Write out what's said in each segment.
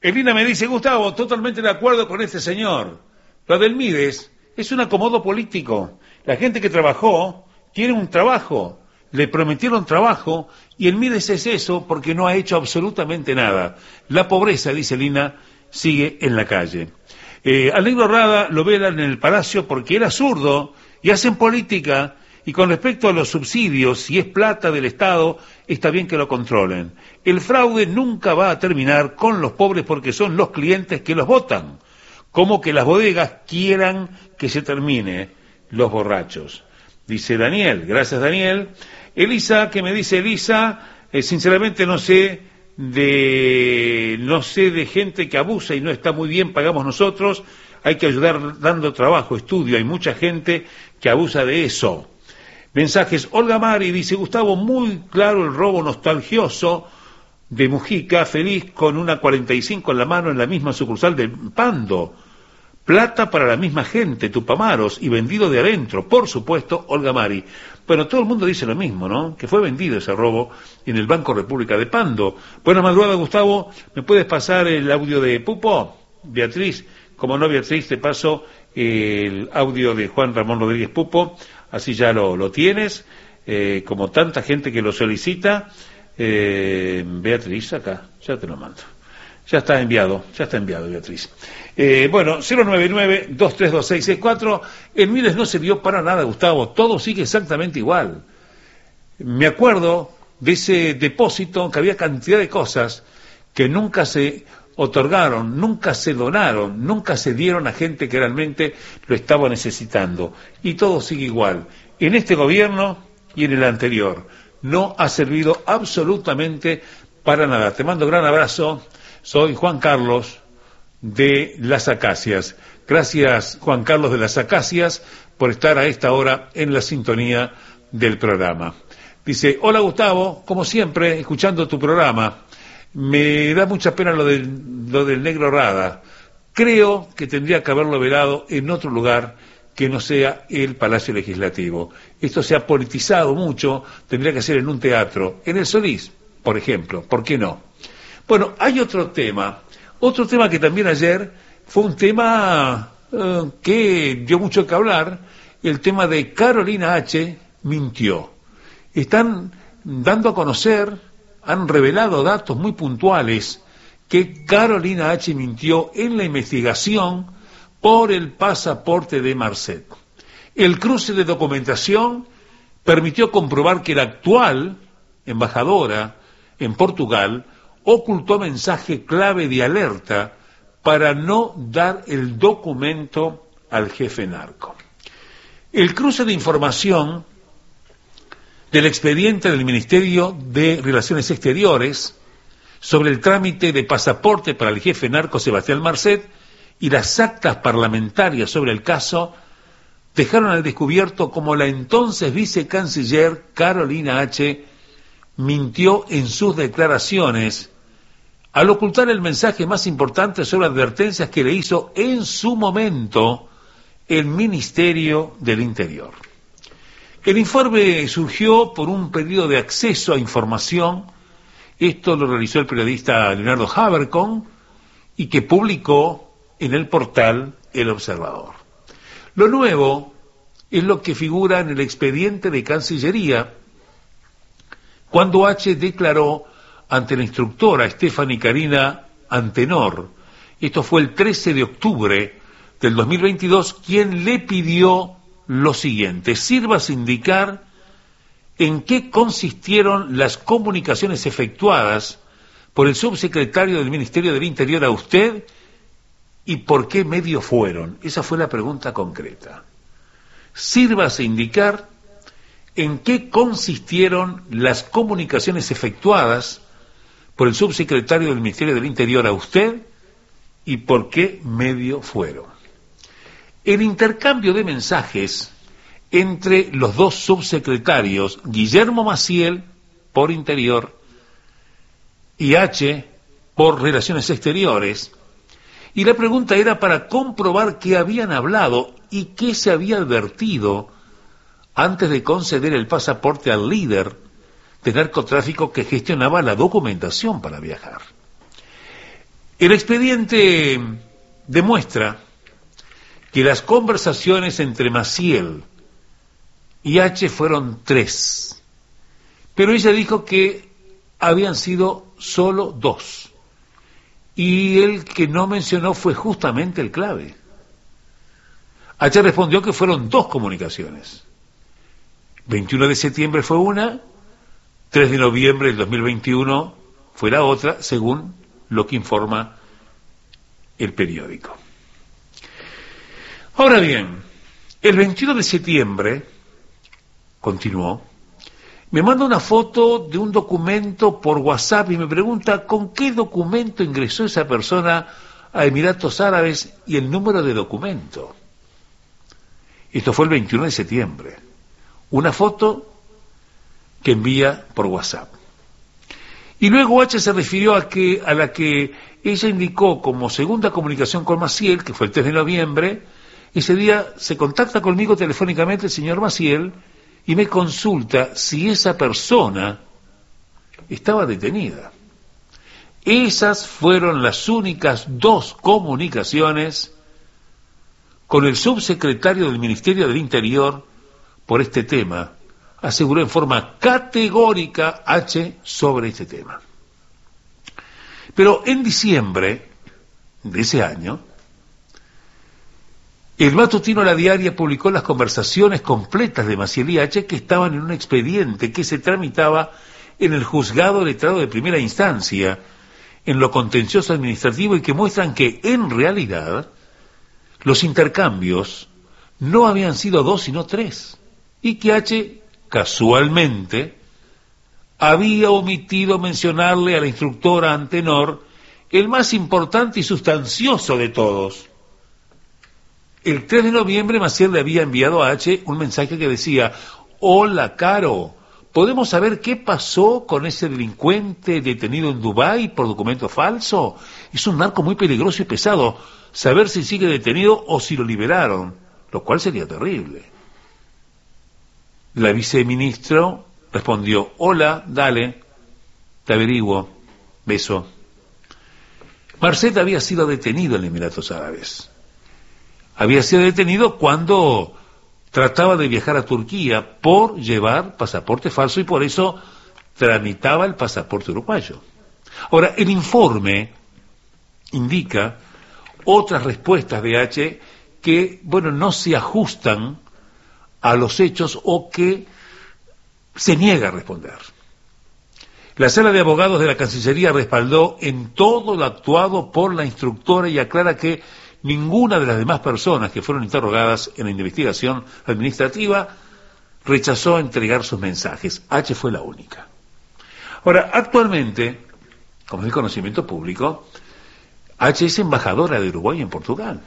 Elina me dice, Gustavo, totalmente de acuerdo con este señor. Lo del Mides es un acomodo político. La gente que trabajó tiene un trabajo, le prometieron trabajo y el Mides es eso porque no ha hecho absolutamente nada. La pobreza, dice Elina, sigue en la calle. Al negro Rada lo velan en el Palacio porque era zurdo y hacen política. Y con respecto a los subsidios, si es plata del Estado, está bien que lo controlen. El fraude nunca va a terminar con los pobres porque son los clientes que los votan. Como que las bodegas quieran que se termine los borrachos. Dice Daniel, gracias Daniel. Elisa, ¿qué me dice Elisa? Sinceramente no sé de gente que abusa y no está muy bien, pagamos nosotros. Hay que ayudar dando trabajo, estudio. Hay mucha gente que abusa de eso. Mensajes, Olga Mari dice, Gustavo, muy claro el robo nostalgioso de Mujica, feliz con una 45 en la mano en la misma sucursal de Pando. Plata para la misma gente, Tupamaros, y vendido de adentro, por supuesto, Olga Mari. Bueno, todo el mundo dice lo mismo, ¿no? Que fue vendido ese robo en el Banco República de Pando. Buenas madrugadas, Gustavo, ¿me puedes pasar el audio de Pupo? Beatriz, como no Beatriz, te paso el audio de Juan Ramón Rodríguez Pupo. Así ya lo tienes, como tanta gente que lo solicita. Beatriz, acá, ya te lo mando. Ya está enviado, Beatriz. Bueno, 099-232664, el Mides no sirvió para nada, Gustavo, todo sigue exactamente igual. Me acuerdo de ese depósito que había cantidad de cosas que nunca se otorgaron, nunca se donaron, nunca se dieron a gente que realmente lo estaba necesitando. Y todo sigue igual. En este gobierno y en el anterior. No ha servido absolutamente para nada. Te mando un gran abrazo. Soy Juan Carlos de Las Acacias. Gracias, Juan Carlos de Las Acacias, por estar a esta hora en la sintonía del programa. Dice, hola Gustavo, como siempre, escuchando tu programa. Me da mucha pena lo del negro Rada. Creo que tendría que haberlo velado en otro lugar que no sea el Palacio Legislativo. Esto se ha politizado mucho, tendría que ser en un teatro, en el Solís, por ejemplo, ¿por qué no? Bueno, hay otro tema que también ayer fue un tema que dio mucho que hablar, el tema de Carolina H. mintió. Están dando a conocer, han revelado datos muy puntuales que Carolina H. mintió en la investigación por el pasaporte de Marcet. El cruce de documentación permitió comprobar que la actual embajadora en Portugal ocultó mensaje clave de alerta para no dar el documento al jefe narco. El cruce de información del expediente del Ministerio de Relaciones Exteriores sobre el trámite de pasaporte para el jefe narco Sebastián Marcet y las actas parlamentarias sobre el caso dejaron al descubierto cómo la entonces vicecanciller Carolina H. mintió en sus declaraciones al ocultar el mensaje más importante sobre advertencias que le hizo en su momento el Ministerio del Interior. El informe surgió por un pedido de acceso a información. Esto lo realizó el periodista Leonardo Habercon y que publicó en el portal El Observador. Lo nuevo es lo que figura en el expediente de Cancillería cuando H. declaró ante la instructora Stephanie Karina Antenor, esto fue el 13 de octubre del 2022, quien le pidió lo siguiente: sírvase indicar en qué consistieron las comunicaciones efectuadas por el subsecretario del Ministerio del Interior a usted y por qué medio fueron. Esa fue la pregunta concreta. Sírvase indicar en qué consistieron las comunicaciones efectuadas por el subsecretario del Ministerio del Interior a usted y por qué medio fueron. El intercambio de mensajes entre los dos subsecretarios, Guillermo Maciel, por Interior, y H, por Relaciones Exteriores, y la pregunta era para comprobar qué habían hablado y qué se había advertido antes de conceder el pasaporte al líder de narcotráfico que gestionaba la documentación para viajar. El expediente demuestra que las conversaciones entre Maciel y H fueron 3, pero ella dijo que habían sido solo 2, y el que no mencionó fue justamente el clave. H respondió que fueron 2 comunicaciones. 21 de septiembre fue una, 3 de noviembre del 2021 fue la otra, según lo que informa el periódico. Ahora bien, el 21 de septiembre, continuó, me manda una foto de un documento por WhatsApp y me pregunta con qué documento ingresó esa persona a Emiratos Árabes y el número de documento. Esto fue el 21 de septiembre. Una foto que envía por WhatsApp. Y luego H se refirió a la que ella indicó como segunda comunicación con Maciel, que fue el 3 de noviembre. Ese día se contacta conmigo telefónicamente el señor Maciel y me consulta si esa persona estaba detenida. Esas fueron las únicas 2 comunicaciones con el subsecretario del Ministerio del Interior por este tema, aseguró en forma categórica H sobre este tema. Pero en diciembre de ese año, el matutino La Diaria publicó las conversaciones completas de Maciel y H que estaban en un expediente que se tramitaba en el juzgado letrado de primera instancia, en lo contencioso administrativo, y que muestran que, en realidad, los intercambios no habían sido 2 sino 3, y que H, casualmente, había omitido mencionarle a la instructora Antenor el más importante y sustancioso de todos. El 3 de noviembre Maciel le había enviado a H un mensaje que decía: hola, Caro, ¿podemos saber qué pasó con ese delincuente detenido en Dubái por documento falso? Es un narco muy peligroso y pesado. Saber si sigue detenido o si lo liberaron, lo cual sería terrible. La viceministra respondió: hola, dale, te averiguo, beso. Marcet había sido detenido en Emiratos Árabes. Había sido detenido cuando trataba de viajar a Turquía por llevar pasaporte falso y por eso tramitaba el pasaporte uruguayo. Ahora, el informe indica otras respuestas de H que, no se ajustan a los hechos o que se niega a responder. La sala de abogados de la Cancillería respaldó en todo lo actuado por la instructora y aclara que ninguna de las demás personas que fueron interrogadas en la investigación administrativa rechazó entregar sus mensajes. H fue la única. Ahora, actualmente, como es el conocimiento público, H es embajadora de Uruguay en Portugal.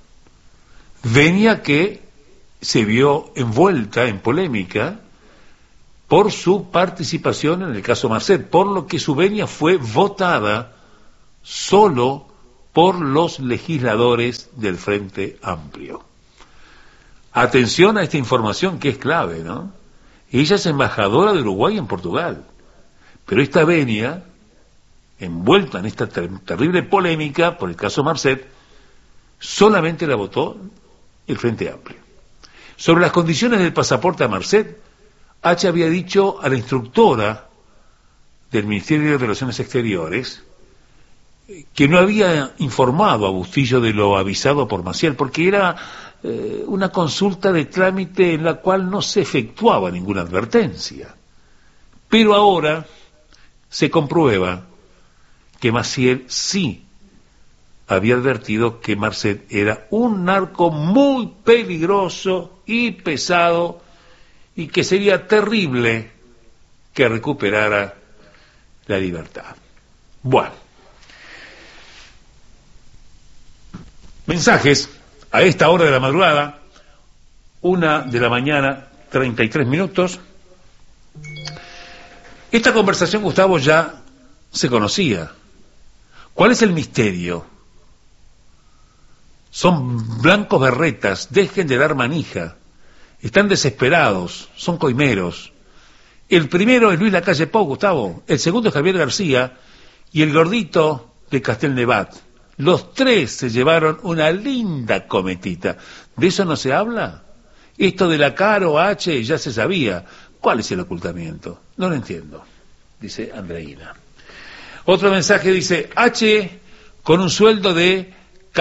Venia que se vio envuelta en polémica por su participación en el caso Marcet, por lo que su venia fue votada solo por los legisladores del Frente Amplio. Atención a esta información que es clave, ¿no? Ella es embajadora de Uruguay en Portugal, pero esta venia, envuelta en esta terrible polémica por el caso Marcet, solamente la votó el Frente Amplio. Sobre las condiciones del pasaporte a Marcet, H había dicho a la instructora del Ministerio de Relaciones Exteriores que no había informado a Bustillo de lo avisado por Maciel, porque era una consulta de trámite en la cual no se efectuaba ninguna advertencia. Pero ahora se comprueba que Maciel sí había advertido que Marcet era un narco muy peligroso y pesado y que sería terrible que recuperara la libertad. Bueno. Mensajes a esta hora de la madrugada, 1:33 a.m. Esta conversación, Gustavo, ya se conocía. ¿Cuál es el misterio? Son blancos berretas, dejen de dar manija. Están desesperados, son coimeros. El primero es Luis Lacalle Pou, Gustavo. El segundo es Javier García. Y el gordito de Castelnevat. Los tres se llevaron una linda cometita. ¿De eso no se habla? Esto de la Caro H ya se sabía. ¿Cuál es el ocultamiento? No lo entiendo, dice Andreina. Otro mensaje dice, H con un sueldo de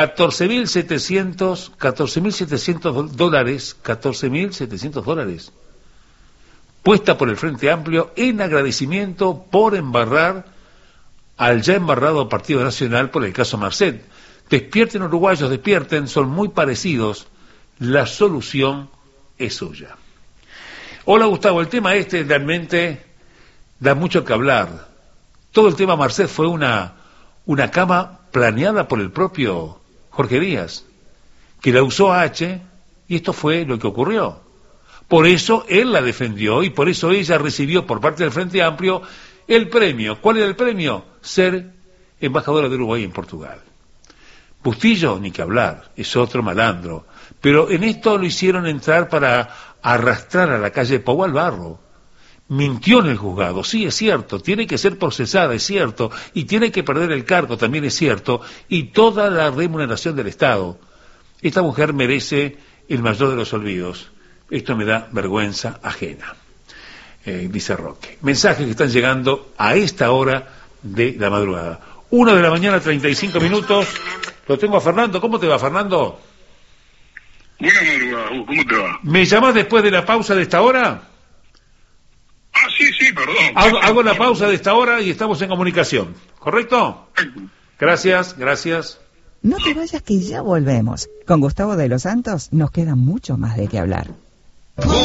$14.700 puesta por el Frente Amplio en agradecimiento por embarrar al ya embarrado Partido Nacional por el caso Marcet. Despierten, uruguayos, despierten, son muy parecidos, la solución es suya. Hola Gustavo, el tema este realmente da mucho que hablar. Todo el tema Marcet fue una cama planeada por el propio Jorge Díaz, que la usó H, y esto fue lo que ocurrió. Por eso él la defendió y por eso ella recibió por parte del Frente Amplio el premio. ¿Cuál era el premio? Ser embajadora de Uruguay en Portugal. Bustillo, ni que hablar, es otro malandro. Pero en esto lo hicieron entrar para arrastrar a la calle Pau al barro. Mintió en el juzgado, sí, es cierto, tiene que ser procesada, es cierto, y tiene que perder el cargo, también es cierto, y toda la remuneración del Estado. Esta mujer merece el mayor de los olvidos. Esto me da vergüenza ajena, dice Roque. Mensajes que están llegando a esta hora de la madrugada. 1:35 a.m. Lo tengo a Fernando. ¿Cómo te va, Fernando? Buenas madrugadas, ¿cómo te va? ¿Me llamás después de la pausa de esta hora? Ah, sí, perdón. Hago la pausa de esta hora y estamos en comunicación, ¿correcto? Gracias. No te vayas que ya volvemos. Con Gustavo de los Santos nos queda mucho más de qué hablar.